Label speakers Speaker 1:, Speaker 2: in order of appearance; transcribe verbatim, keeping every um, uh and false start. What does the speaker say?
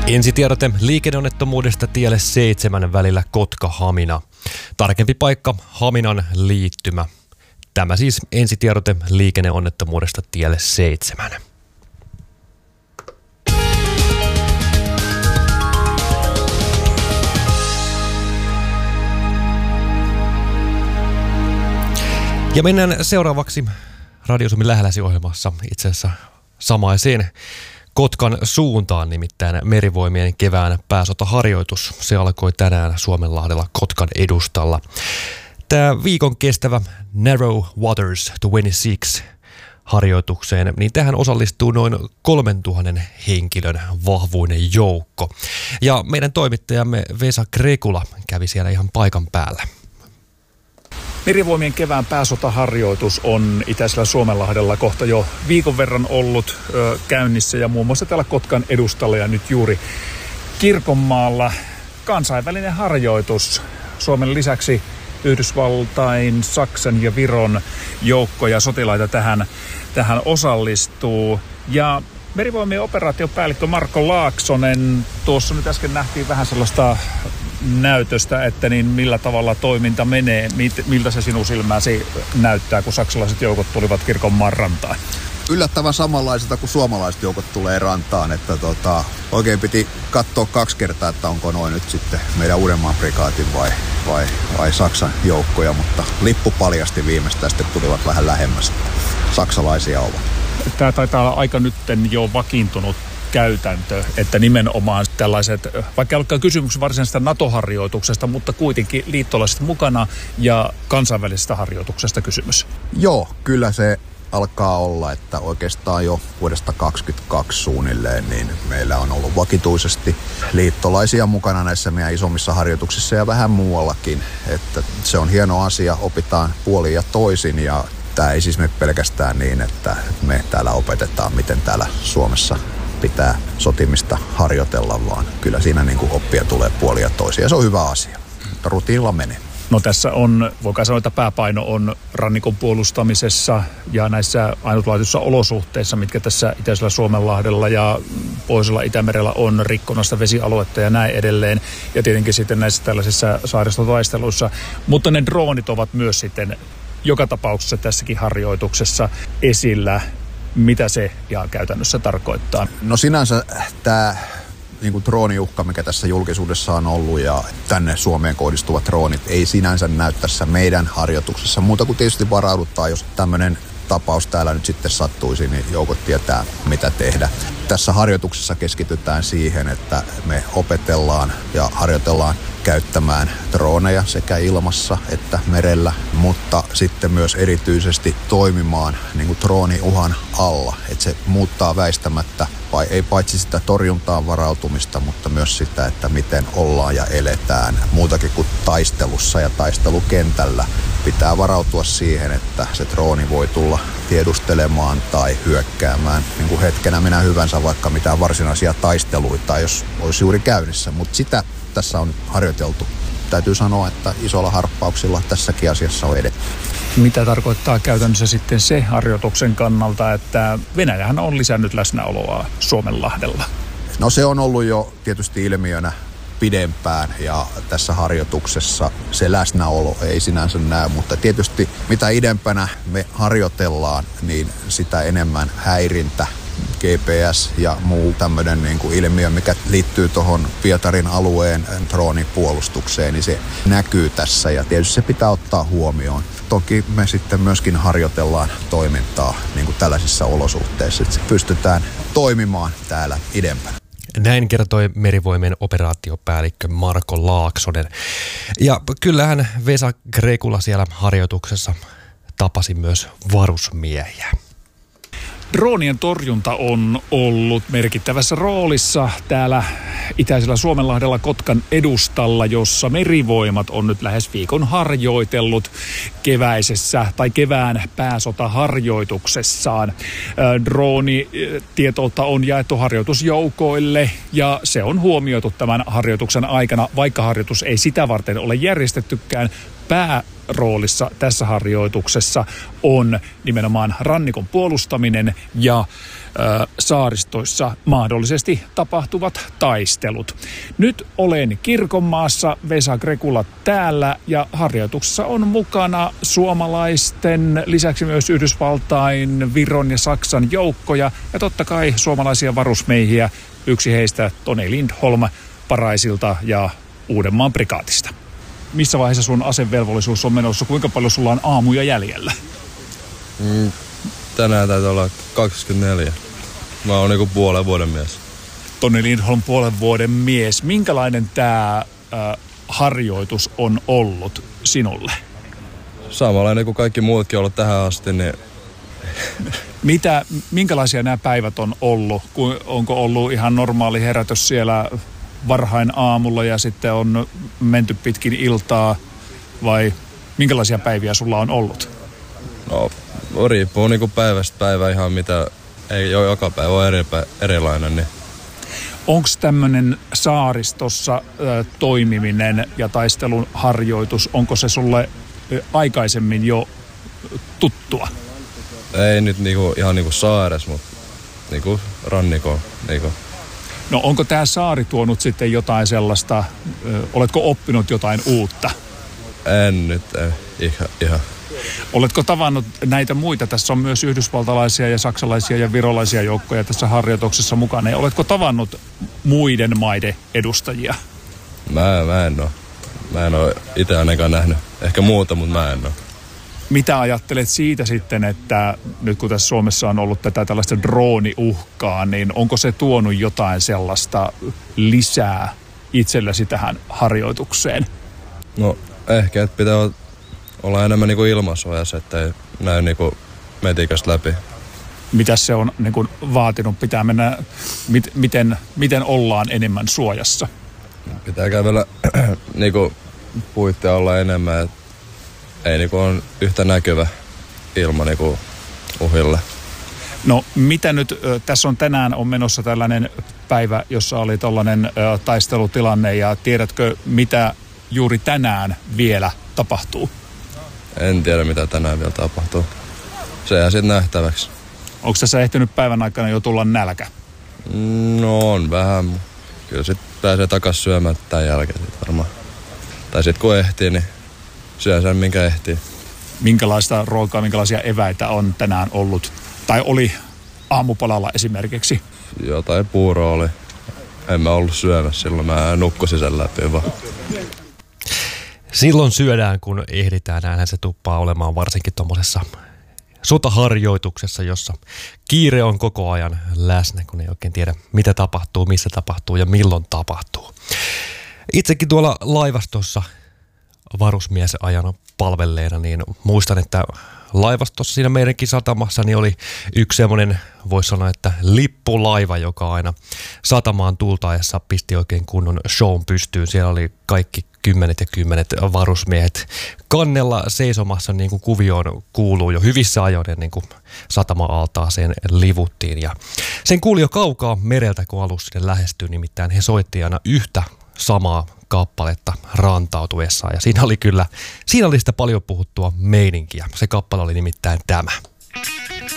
Speaker 1: Ensitiedote liikenneonnettomuudesta tielle seitsemän välillä Kotka-Hamina. Tarkempi paikka Haminan liittymä. Tämä siis ensitiedote liikenneonnettomuudesta tielle seitsemän. Ja mennään seuraavaksi Radio Suomen lähelläsi -ohjelmassa itse asiassa samaiseen Kotkan suuntaan, nimittäin Merivoimien kevään pääsotaharjoitus. Se alkoi tänään Suomenlahdella Kotkan edustalla. Tämä viikon kestävä Narrow Waters kaksikymmentäkuusi harjoitukseen, niin tähän osallistuu noin kolmentuhannen henkilön vahvuinen joukko. Ja meidän toimittajamme Vesa Krekula kävi siellä ihan paikan päällä.
Speaker 2: Merivoimien kevään pääsotaharjoitus on itäisellä Suomenlahdella kohta jo viikon verran ollut ö, käynnissä ja muun muassa täällä Kotkan edustalla ja nyt juuri Kirkonmaalla kansainvälinen harjoitus. Suomen lisäksi Yhdysvaltain, Saksan ja Viron joukkoja sotilaita tähän, tähän osallistuu. Ja Merivoimien operaatiopäällikkö Marko Laaksonen, tuossa nyt äsken nähtiin vähän sellaista näytöstä, että niin millä tavalla toiminta menee, miltä se sinun silmäsi näyttää, kun saksalaiset joukot tulivat Kirkonmaan rantaan?
Speaker 3: Yllättävän samanlaiselta kuin suomalaiset joukot tulee rantaan, että tota, oikein piti katsoa kaksi kertaa, että onko noin nyt sitten meidän Uudenmaan prikaatin vai, vai, vai Saksan joukkoja, mutta lippu paljasti viimeistään, sitten tulivat vähän lähemmäs, saksalaisia ovat.
Speaker 2: Tämä taitaa olla aika nytten jo vakiintunut käytäntö, että nimenomaan tällaiset, vaikka ei olekaan kysymys varsinaisesta NATO-harjoituksesta, mutta kuitenkin liittolaiset mukana ja kansainvälisestä harjoituksesta kysymys.
Speaker 3: Joo, kyllä se alkaa olla, että oikeastaan jo vuodesta kaksikymmentäkaksi suunnilleen, niin meillä on ollut vakituisesti liittolaisia mukana näissä meidän isommissa harjoituksissa ja vähän muuallakin, että se on hieno asia, opitaan puolin ja toisin ja tämä ei siis mene pelkästään niin, että me täällä opetetaan, miten täällä Suomessa pitää sotimista harjoitella, vaan kyllä siinä niin kuin oppia tulee puolia ja toisia. Ja se on hyvä asia, mutta rutiinilla menee.
Speaker 2: No tässä on, voikaan sanoa, että pääpaino on rannikon puolustamisessa ja näissä ainutlaatuisissa olosuhteissa, mitkä tässä itäisellä Suomenlahdella ja pohjoisella Itämerellä on, rikkonasta vesialuetta ja näin edelleen. Ja tietenkin sitten näissä tällaisissa saaristotaisteluissa. Mutta ne droonit ovat myös sitten joka tapauksessa tässäkin harjoituksessa esillä. Mitä se ihan käytännössä tarkoittaa?
Speaker 3: No sinänsä tämä niin kuin drooniuhka, mikä tässä julkisuudessa on ollut ja tänne Suomeen kohdistuvat droonit ei sinänsä näy tässä meidän harjoituksessa. Muuta kuin tietysti varaudutaan, jos tämmöinen tapaus täällä nyt sitten sattuisi, niin joukot tietää mitä tehdä. Tässä harjoituksessa keskitytään siihen, että me opetellaan ja harjoitellaan käyttämään drooneja sekä ilmassa että merellä, mutta sitten myös erityisesti toimimaan niin kuin drooniuhan alla. Että se muuttaa väistämättä, vai ei paitsi sitä torjuntaan varautumista, mutta myös sitä, että miten ollaan ja eletään muutakin kuin taistelussa ja taistelukentällä. Pitää varautua siihen, että se drooni voi tulla tiedustelemaan tai hyökkäämään niin kuin hetkenä minä hyvänsä, vaikka mitään varsinaisia taisteluita, jos olisi juuri käynnissä. Mutta sitä tässä on harjoiteltu. Täytyy sanoa, että isolla harppauksilla tässäkin asiassa on edetty.
Speaker 2: Mitä tarkoittaa käytännössä sitten se harjoituksen kannalta, että Venäjähän on lisännyt läsnäoloa Suomenlahdella?
Speaker 3: No se on ollut jo tietysti ilmiönä pidempään ja tässä harjoituksessa se läsnäolo ei sinänsä näy, mutta tietysti mitä idempänä me harjoitellaan, niin sitä enemmän häirintä, G P S ja muu tämmöinen niin kuin ilmiö, mikä liittyy tuohon Pietarin alueen droonipuolustukseen, niin se näkyy tässä ja tietysti se pitää ottaa huomioon. Toki me sitten myöskin harjoitellaan toimintaa niin kuin tällaisissa olosuhteissa, että pystytään toimimaan täällä idempänä.
Speaker 1: Näin kertoi Merivoimien operaatiopäällikkö Marko Laaksonen. Ja kyllähän Vesa Krekula siellä harjoituksessa tapasi myös varusmiehiä.
Speaker 2: Droonien torjunta on ollut merkittävässä roolissa täällä itäisellä Suomenlahdella Kotkan edustalla, jossa Merivoimat on nyt lähes viikon harjoitellut keväisessä tai kevään pääsotaharjoituksessaan. Droonitietoutta on jaettu harjoitusjoukoille ja se on huomioitu tämän harjoituksen aikana, vaikka harjoitus ei sitä varten ole järjestettykään. Pää roolissa tässä harjoituksessa on nimenomaan rannikon puolustaminen ja ö, saaristoissa mahdollisesti tapahtuvat taistelut. Nyt olen Kirkonmaassa, Vesa Grekula täällä ja harjoituksessa on mukana suomalaisten lisäksi myös Yhdysvaltain, Viron ja Saksan joukkoja ja totta kai suomalaisia varusmiehiä. Yksi heistä Toni Lindholm Paraisilta ja Uudenmaan prikaatista. Missä vaiheessa sun asevelvollisuus on menossa? Kuinka paljon sulla on aamuja jäljellä?
Speaker 4: Mm, tänään täytyy olla kaksikymmentäneljä. Mä oon niinku puolen vuoden mies.
Speaker 2: Toni Lindholm, puolen vuoden mies. Minkälainen tää äh, harjoitus on ollut sinulle?
Speaker 4: Samanlainen kuin kaikki muutkin on ollut tähän asti, niin...
Speaker 2: Mitä, minkälaisia nämä päivät on ollut? Onko ollut ihan normaali herätys siellä varhain aamulla ja sitten on menty pitkin iltaa vai minkälaisia päiviä sulla on ollut?
Speaker 4: No, riippuu niinku päivästä päivä ihan mitä, ei ole joka päivä ole eri, erilainen. Niin.
Speaker 2: Onko tämmöinen saaristossa ä, toimiminen ja taistelun harjoitus, onko se sulle ä, aikaisemmin jo tuttua?
Speaker 4: Ei nyt niinku, ihan niinku saares, mutta niinku rannikoon. Niinku.
Speaker 2: No onko tämä saari tuonut sitten jotain sellaista, ö, oletko oppinut jotain uutta?
Speaker 4: En nyt, ei, ihan, ihan.
Speaker 2: Oletko tavannut näitä muita? Tässä on myös yhdysvaltalaisia ja saksalaisia ja virolaisia joukkoja tässä harjoituksessa mukana. Ja oletko tavannut muiden maiden edustajia?
Speaker 4: Mä, mä en ole. Mä en ole itse ainakaan nähnyt. Ehkä muuta, mutta mä en ole.
Speaker 2: Mitä ajattelet siitä sitten, että nyt kun tässä Suomessa on ollut tätä tällaista drooniuhkaa, niin onko se tuonut jotain sellaista lisää itsellesi tähän harjoitukseen?
Speaker 4: No ehkä, että pitää olla enemmän niin kuin ilmasuojassa, että ei näy niin kuin metikästä läpi.
Speaker 2: Mitä se on niin kuin vaatinut? Pitää mennä, mit, miten, miten ollaan enemmän suojassa?
Speaker 4: Pitää kävellä niin kuin puitteja olla enemmän, että ei niin kuin on yhtä näkyvä ilma niin kuin uhille.
Speaker 2: No mitä nyt, tässä on tänään on menossa tällainen päivä, jossa oli tällainen taistelutilanne ja tiedätkö mitä juuri tänään vielä tapahtuu?
Speaker 4: En tiedä mitä tänään vielä tapahtuu. Se jää sitten nähtäväksi.
Speaker 2: Onko tässä ehtinyt päivän aikana jo tulla nälkä?
Speaker 4: No on vähän. Kyllä sitten pääsee takaisin syömään tämän jälkeen sit varmaan. Tai sitten kun ehtii, niin syö sen minkä ehtii.
Speaker 2: Minkälaista ruokaa, minkälaisia eväitä on tänään ollut? Tai oli aamupalalla esimerkiksi?
Speaker 4: Jotain puuroa oli. En mä ollut syömässä silloin, mä nukkusin sen läpi vaan.
Speaker 1: Silloin syödään, kun ehditään. Näinhän se tuppaa olemaan varsinkin tuommoisessa sotaharjoituksessa, jossa kiire on koko ajan läsnä, kun ei oikein tiedä, mitä tapahtuu, missä tapahtuu ja milloin tapahtuu. Itsekin tuolla laivastossa varusmiesajan palvelleena, niin muistan, että laivastossa siinä meidänkin satamassa niin oli yksi semmoinen, voisi sanoa, että lippulaiva, joka aina satamaan tultaessa pisti oikein kunnon shown pystyyn. Siellä oli kaikki kymmenet ja kymmenet varusmiehet kannella seisomassa, niin kuin kuvioon kuuluu jo hyvissä ajoin, niin kuin satama-altaaseen livuttiin. Ja sen kuuli jo kaukaa mereltä, kun alus sinne lähestyi, nimittäin he soitti aina yhtä samaa kappaletta rantautuessaan. Ja siinä oli kyllä, siinä oli sitä paljon puhuttua meininkiä. Se kappale oli nimittäin tämä.